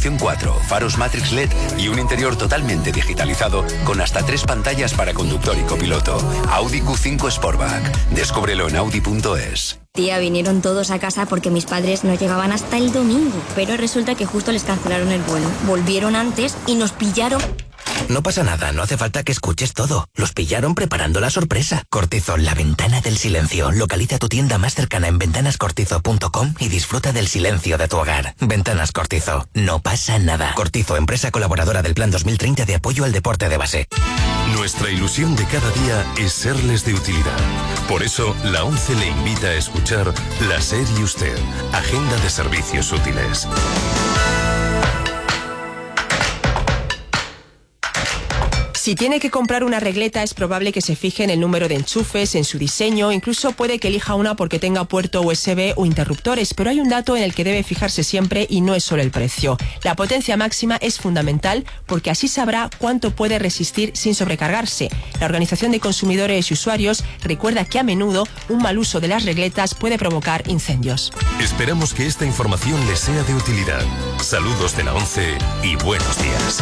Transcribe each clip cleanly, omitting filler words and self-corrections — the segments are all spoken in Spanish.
iluminación 4, faros Matrix LED y un interior totalmente digitalizado con hasta 3 pantallas para conductor y copiloto. Audi Q5 Sportback. Descúbrelo en Audi.es. Tía, vinieron todos a casa porque mis padres no llegaban hasta el domingo, pero resulta que justo les cancelaron el vuelo. Volvieron antes y nos pillaron. No pasa nada, no hace falta que escuches todo. Los pillaron preparando la sorpresa. Cortizo, la ventana del silencio. Localiza tu tienda más cercana en ventanascortizo.com y disfruta del silencio de tu hogar. Ventanas Cortizo, no pasa nada. Cortizo, empresa colaboradora del Plan 2030 de apoyo al deporte de base. Nuestra ilusión de cada día es serles de utilidad. Por eso, la ONCE le invita a escuchar La SER y Usted, Agenda de Servicios Útiles. Si tiene que comprar una regleta, es probable que se fije en el número de enchufes, en su diseño, incluso puede que elija una porque tenga puerto USB o interruptores, pero hay un dato en el que debe fijarse siempre y no es solo el precio. La potencia máxima es fundamental porque así sabrá cuánto puede resistir sin sobrecargarse. La Organización de Consumidores y Usuarios recuerda que a menudo un mal uso de las regletas puede provocar incendios. Esperamos que esta información les sea de utilidad. Saludos de la ONCE y buenos días.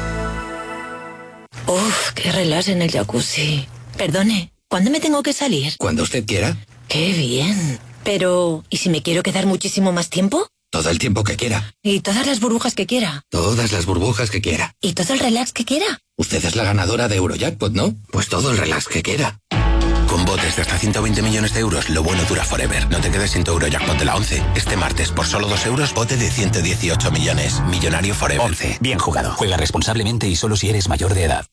Uf, qué relax en el jacuzzi. Perdone, ¿cuándo me tengo que salir? Cuando usted quiera. Qué bien. Pero, ¿y si me quiero quedar muchísimo más tiempo? Todo el tiempo que quiera. ¿Y todas las burbujas que quiera? Todas las burbujas que quiera. ¿Y todo el relax que quiera? Usted es la ganadora de Eurojackpot, ¿no? Pues todo el relax que quiera. Con botes de hasta 120 millones de euros, lo bueno dura forever. No te quedes sin tu Eurojackpot de la 11. Este martes, por solo 2 euros, bote de 118 millones. Millonario forever. 11. Bien jugado. Juega responsablemente y solo si eres mayor de edad.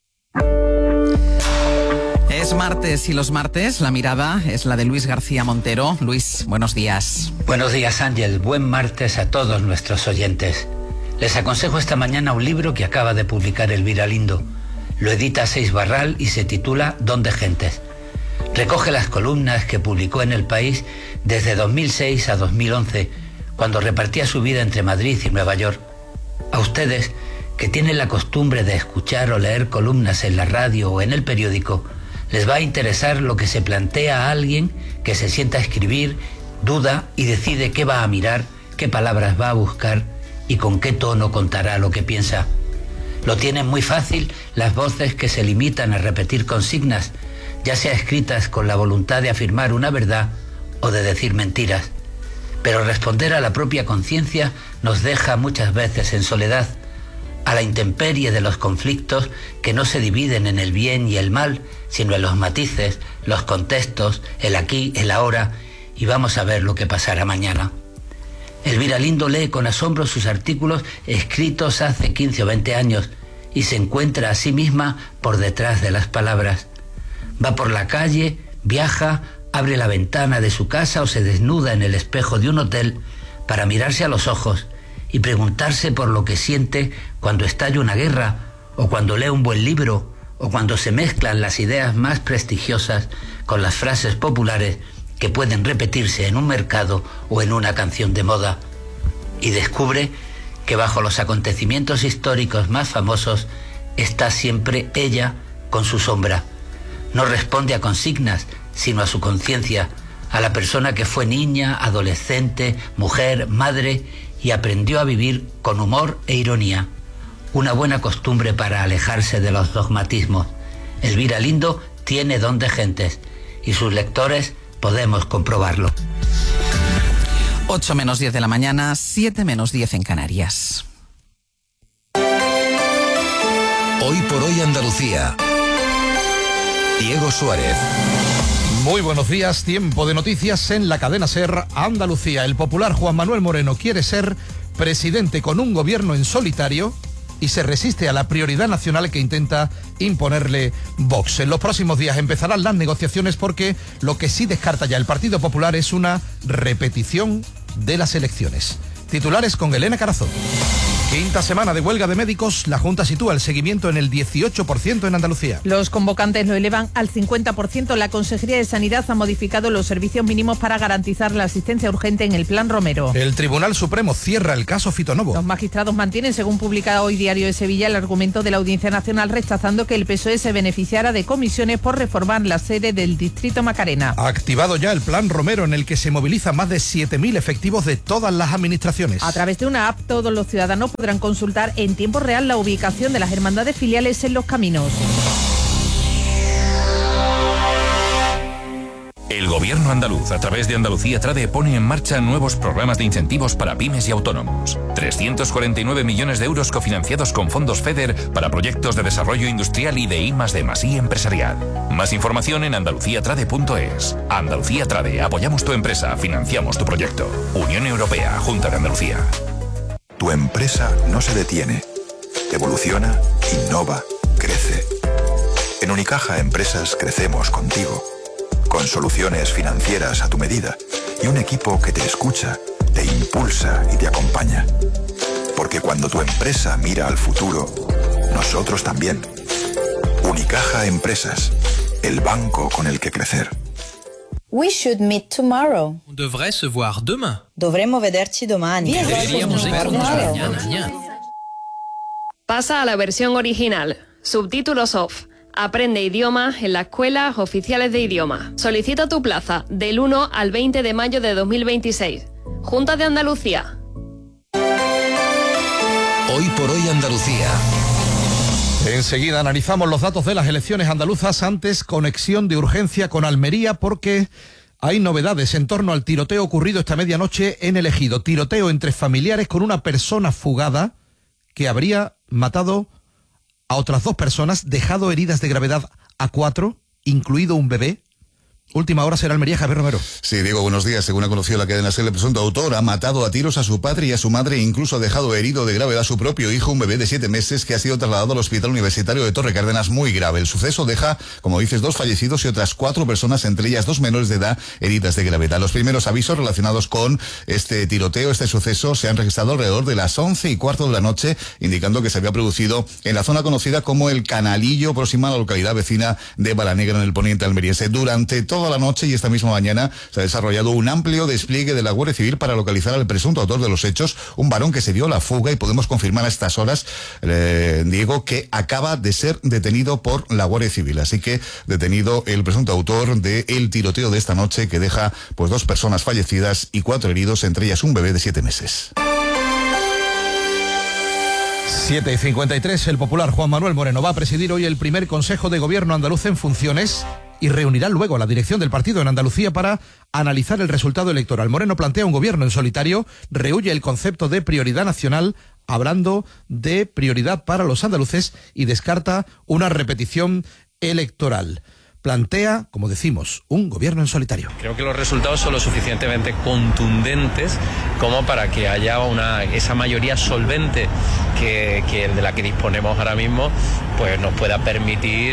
Es martes y los martes la mirada es la de Luis García Montero. Luis, buenos días. Buenos días, Ángel. Buen martes a todos nuestros oyentes. Les aconsejo esta mañana un libro que acaba de publicar Elvira Lindo. Lo edita Seis Barral y se titula Don de Gentes. Recoge las columnas que publicó en El País desde 2006 a 2011, cuando repartía su vida entre Madrid y Nueva York. A ustedes, que tienen la costumbre de escuchar o leer columnas en la radio o en el periódico, les va a interesar lo que se plantea a alguien que se sienta a escribir, duda y decide qué va a mirar, qué palabras va a buscar y con qué tono contará lo que piensa. Lo tienen muy fácil las voces que se limitan a repetir consignas, ya sea escritas con la voluntad de afirmar una verdad o de decir mentiras. Pero responder a la propia conciencia nos deja muchas veces en soledad, a la intemperie de los conflictos que no se dividen en el bien y el mal, sino en los matices, los contextos, el aquí, el ahora, y vamos a ver lo que pasará mañana. Elvira Lindo lee con asombro sus artículos escritos hace 15 o 20 años y se encuentra a sí misma por detrás de las palabras. Va por la calle, viaja, abre la ventana de su casa o se desnuda en el espejo de un hotel para mirarse a los ojos y preguntarse por lo que siente cuando estalla una guerra, o cuando lee un buen libro, o cuando se mezclan las ideas más prestigiosas con las frases populares que pueden repetirse en un mercado o en una canción de moda. Y descubre que bajo los acontecimientos históricos más famosos está siempre ella con su sombra. No responde a consignas, sino a su conciencia, a la persona que fue niña, adolescente, mujer, madre y aprendió a vivir con humor e ironía. Una buena costumbre para alejarse de los dogmatismos. Elvira Lindo tiene don de gentes y sus lectores podemos comprobarlo. 8 menos 10 de la mañana, 7 menos 10 en Canarias. Hoy por hoy Andalucía. Diego Suárez. Muy buenos días, tiempo de noticias en la cadena SER Andalucía. El popular Juan Manuel Moreno quiere ser presidente con un gobierno en solitario y se resiste a la prioridad nacional que intenta imponerle Vox. En los próximos días empezarán las negociaciones porque lo que sí descarta ya el Partido Popular es una repetición de las elecciones. Titulares con Elena Carazón. Quinta semana de huelga de médicos, la Junta sitúa el seguimiento en el 18% en Andalucía. Los convocantes lo elevan al 50%. La Consejería de Sanidad ha modificado los servicios mínimos para garantizar la asistencia urgente en el Plan Romero. El Tribunal Supremo cierra el caso Fitonovo. Los magistrados mantienen, según publica hoy Diario de Sevilla, el argumento de la Audiencia Nacional rechazando que el PSOE se beneficiara de comisiones por reformar la sede del Distrito Macarena. Ha activado ya el Plan Romero en el que se movilizan más de 7.000 efectivos de todas las administraciones. A través de una app, todos los ciudadanos podrán consultar en tiempo real la ubicación de las hermandades filiales en los caminos. El Gobierno andaluz, a través de Andalucía Trade, pone en marcha nuevos programas de incentivos para pymes y autónomos. 349 millones de euros cofinanciados con fondos FEDER para proyectos de desarrollo industrial y de I+D+I empresarial. Más información en andaluciatrade.es. Andalucía Trade, apoyamos tu empresa, financiamos tu proyecto. Unión Europea, Junta de Andalucía. Tu empresa no se detiene. Evoluciona, innova, crece. En Unicaja Empresas crecemos contigo. Con soluciones financieras a tu medida y un equipo que te escucha, te impulsa y te acompaña. Porque cuando tu empresa mira al futuro, nosotros también. Unicaja Empresas, el banco con el que crecer. We should meet tomorrow. On devrait se voir demain. Dovremmo vederci domani. Deberíamos vernos mañana. Pasa a la versión original. Subtítulos off. Aprende idioma en las escuelas oficiales de idioma. Solicita tu plaza del 1 al 20 de mayo de 2026. Junta de Andalucía. Hoy por hoy Andalucía. Enseguida analizamos los datos de las elecciones andaluzas. Antes, conexión de urgencia con Almería porque hay novedades en torno al tiroteo ocurrido esta medianoche en El Ejido. Tiroteo entre familiares con una persona fugada que habría matado a otras 2 personas, dejado heridas de gravedad a 4, incluido un bebé. Última hora será Almería, Javier Romero. Sí, Diego, buenos días. Según ha conocido la cadena SER, el presunto autor ha matado a tiros a su padre y a su madre e incluso ha dejado herido de gravedad a su propio hijo, un bebé de 7 meses que ha sido trasladado al Hospital Universitario de Torre Cárdenas muy grave. El suceso deja, como dices, 2 fallecidos y otras 4 personas, entre ellas 2 menores de edad, heridas de gravedad. Los primeros avisos relacionados con este tiroteo, este suceso, se han registrado alrededor de las 11:15 de la noche, indicando que se había producido en la zona conocida como El Canalillo, próxima a la localidad vecina de Balanegra, en el poniente almeriense. Durante toda la noche y esta misma mañana se ha desarrollado un amplio despliegue de la Guardia Civil para localizar al presunto autor de los hechos, un varón que se dio la fuga y podemos confirmar a estas horas, Diego, que acaba de ser detenido por la Guardia Civil. Así que detenido el presunto autor del tiroteo de esta noche que deja pues 2 personas fallecidas y 4 heridos, entre ellas un bebé de 7 meses. 7:53, el popular Juan Manuel Moreno va a presidir hoy el primer Consejo de Gobierno andaluz en funciones y reunirá luego a la dirección del partido en Andalucía para analizar el resultado electoral. Moreno plantea un gobierno en solitario, rehúye el concepto de prioridad nacional, hablando de prioridad para los andaluces, y descarta una repetición electoral. Plantea, como decimos, un gobierno en solitario. Creo que los resultados son lo suficientemente contundentes como para que haya esa mayoría solvente que de la que disponemos ahora mismo, pues nos pueda permitir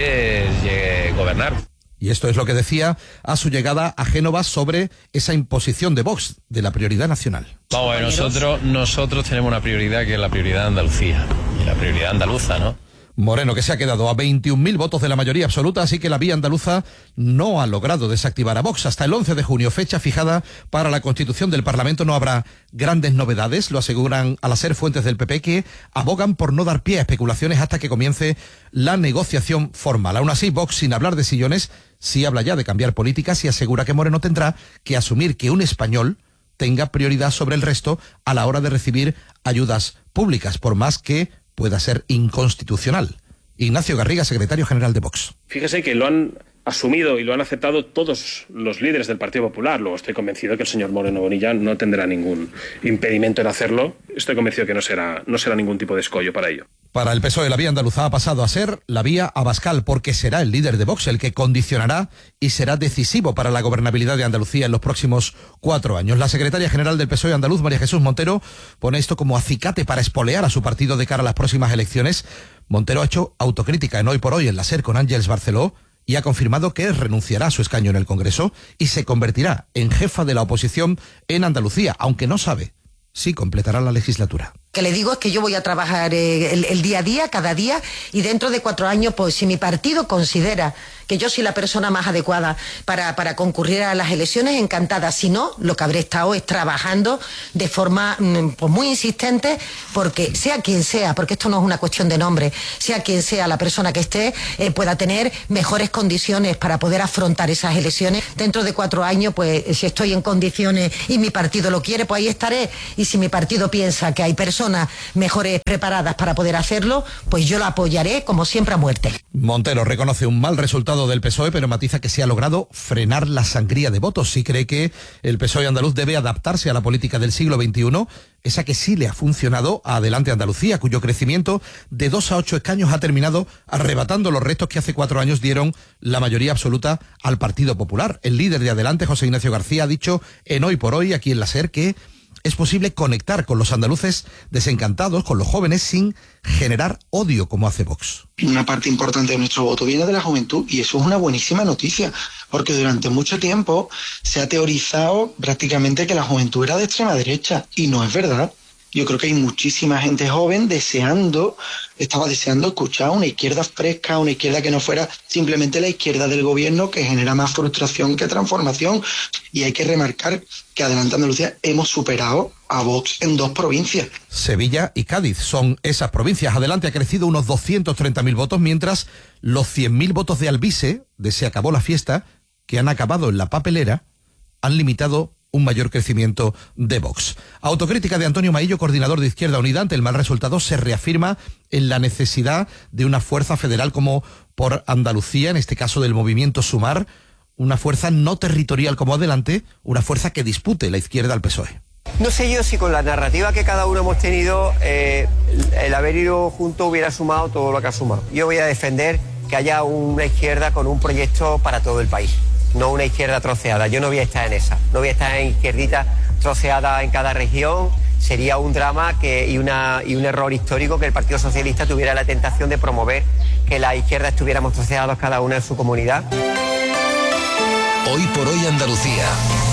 gobernar. Y esto es lo que decía a su llegada a Génova sobre esa imposición de Vox de la prioridad nacional. Vamos, nosotros tenemos una prioridad que es la prioridad de Andalucía y la prioridad andaluza, ¿no? Moreno, que se ha quedado a 21.000 votos de la mayoría absoluta, así que la vía andaluza no ha logrado desactivar a Vox. Hasta el 11 de junio, fecha fijada para la constitución del Parlamento, no habrá grandes novedades, lo aseguran al SER fuentes del PP, que abogan por no dar pie a especulaciones hasta que comience la negociación formal. Aún así, Vox, sin hablar de sillones, sí habla ya de cambiar políticas y asegura que Moreno tendrá que asumir que un español tenga prioridad sobre el resto a la hora de recibir ayudas públicas, por más que pueda ser inconstitucional. Ignacio Garriga, secretario general de Vox. Fíjese que lo han asumido y lo han aceptado todos los líderes del Partido Popular. Luego estoy convencido que el señor Moreno Bonilla no tendrá ningún impedimento en hacerlo. Estoy convencido que no será ningún tipo de escollo para ello. Para el PSOE, la vía andaluza ha pasado a ser la vía Abascal, porque será el líder de Vox el que condicionará y será decisivo para la gobernabilidad de Andalucía en los próximos 4 años. La secretaria general del PSOE andaluz, María Jesús Montero, pone esto como acicate para espolear a su partido de cara a las próximas elecciones. Montero ha hecho autocrítica en Hoy por Hoy en la SER con Ángeles Barceló y ha confirmado que renunciará a su escaño en el Congreso y se convertirá en jefa de la oposición en Andalucía, aunque no sabe si completará la legislatura. Que le digo es que yo voy a trabajar el día a día, cada día, y dentro de 4 años, pues si mi partido considera que yo soy la persona más adecuada para concurrir a las elecciones, encantada. Si no, lo que habré estado es trabajando de forma pues muy insistente, porque sea quien sea, porque esto no es una cuestión de nombre, sea quien sea la persona que esté, pueda tener mejores condiciones para poder afrontar esas elecciones. Dentro de 4 años, pues si estoy en condiciones y mi partido lo quiere, pues ahí estaré. Y si mi partido piensa que hay personas personas mejores preparadas para poder hacerlo, pues yo lo apoyaré, como siempre, a muerte. Montero reconoce un mal resultado del PSOE, pero matiza que se ha logrado frenar la sangría de votos y cree que el PSOE andaluz debe adaptarse a la política del siglo XXI, esa que sí le ha funcionado a Adelante Andalucía, cuyo crecimiento de 2 a 8 escaños ha terminado arrebatando los restos que hace 4 años dieron la mayoría absoluta al Partido Popular. El líder de Adelante, José Ignacio García, ha dicho en Hoy por Hoy, aquí en la SER, que es posible conectar con los andaluces desencantados, con los jóvenes, sin generar odio como hace Vox. Una parte importante de nuestro voto viene de la juventud y eso es una buenísima noticia, porque durante mucho tiempo se ha teorizado prácticamente que la juventud era de extrema derecha y no es verdad. Yo creo que hay muchísima gente joven estaba deseando escuchar una izquierda fresca, una izquierda que no fuera simplemente la izquierda del gobierno, que genera más frustración que transformación. Y hay que remarcar que Adelante Andalucía hemos superado a Vox en 2 provincias. Sevilla y Cádiz son esas provincias. Adelante ha crecido unos 230.000 votos, mientras los 100.000 votos de Alvise, de Se acabó la fiesta, que han acabado en la papelera, han limitado un mayor crecimiento de Vox. Autocrítica de Antonio Maillo, coordinador de Izquierda Unida. Ante el mal resultado se reafirma en la necesidad de una fuerza federal como por Andalucía, en este caso del movimiento Sumar, una fuerza no territorial como Adelante, una fuerza que dispute la izquierda al PSOE. No sé yo si con la narrativa que cada uno hemos tenido, el haber ido juntos hubiera sumado todo lo que ha sumado. Yo voy a defender que haya una izquierda con un proyecto para todo el país. No una izquierda troceada, yo no voy a estar en esa, no voy a estar en izquierdita troceada en cada región. Sería un drama y un error histórico que el Partido Socialista tuviera la tentación de promover que la izquierda estuviéramos troceados cada una en su comunidad. Hoy por Hoy Andalucía.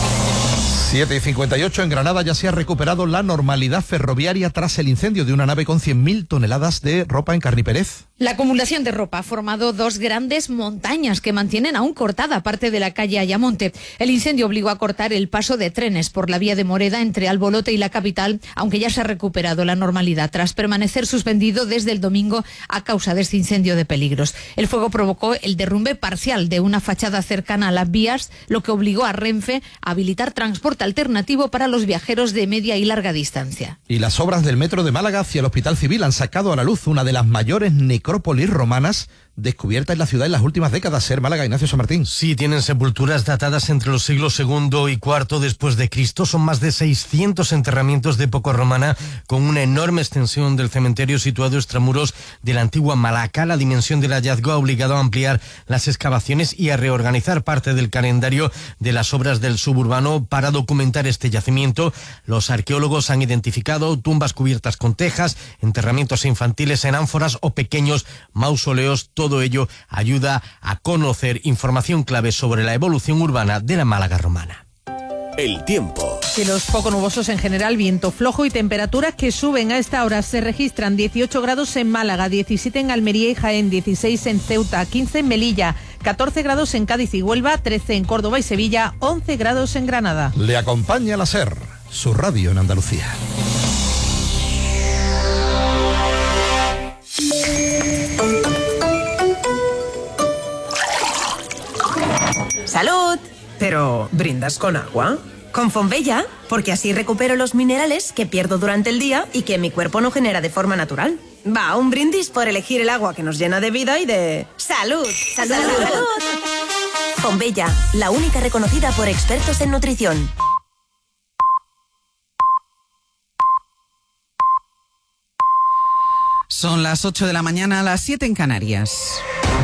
7:58 en Granada ya se ha recuperado la normalidad ferroviaria tras el incendio de una nave con 100.000 toneladas de ropa en Carnipérez. La acumulación de ropa ha formado 2 grandes montañas que mantienen aún cortada parte de la calle Ayamonte. El incendio obligó a cortar el paso de trenes por la vía de Moreda entre Albolote y la capital, aunque ya se ha recuperado la normalidad tras permanecer suspendido desde el domingo a causa de este incendio de peligros. El fuego provocó el derrumbe parcial de una fachada cercana a las vías, lo que obligó a Renfe a habilitar transporte alternativo para los viajeros de media y larga distancia. Y las obras del metro de Málaga hacia el Hospital Civil han sacado a la luz una de las mayores necrópolis romanas descubierta en la ciudad en las últimas décadas. Ser Málaga, Ignacio San Martín. Sí, tienen sepulturas datadas entre los siglos II y IV después de Cristo. Son más de 600 enterramientos de época romana, con una enorme extensión del cementerio situado extramuros de la antigua Malaca. La dimensión del hallazgo ha obligado a ampliar las excavaciones y a reorganizar parte del calendario de las obras del suburbano para documentar este yacimiento. Los arqueólogos han identificado tumbas cubiertas con tejas, enterramientos infantiles en ánforas o pequeños mausoleos. Todo ello ayuda a conocer información clave sobre la evolución urbana de la Málaga romana. El tiempo. Cielos poco nubosos en general, viento flojo y temperaturas que suben. A esta hora se registran 18 grados en Málaga, 17 en Almería y Jaén, 16 en Ceuta, 15 en Melilla, 14 grados en Cádiz y Huelva, 13 en Córdoba y Sevilla, 11 grados en Granada. Le acompaña la SER, su radio en Andalucía. ¡Salud! Pero, ¿brindas con agua? Con Fonbella, porque así recupero los minerales que pierdo durante el día y que mi cuerpo no genera de forma natural. Va, un brindis por elegir el agua que nos llena de vida y de... ¡Salud! ¡Salud! ¡Salud! Fonbella, la única reconocida por expertos en nutrición. Son las 8 de la mañana, las 7 en Canarias.